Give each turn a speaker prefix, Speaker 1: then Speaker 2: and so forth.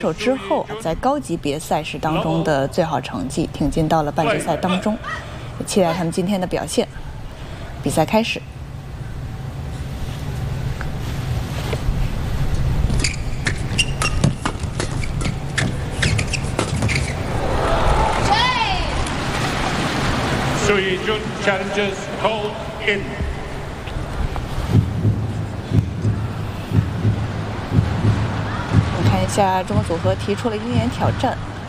Speaker 1: 手之后，在高级别赛事当中的最好成绩，挺进到了半决赛当中。期待他们今天的表现。比赛开始。
Speaker 2: Sui Jun challenges hold in.
Speaker 1: 我们看一下中国组合提出了鹰眼挑战。